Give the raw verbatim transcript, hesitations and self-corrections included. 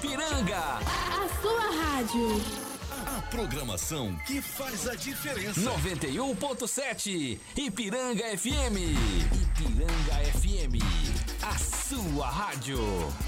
Ipiranga. A, a sua rádio. A programação que faz a diferença. noventa e um ponto sete Ipiranga F M. Ipiranga F M. A sua rádio.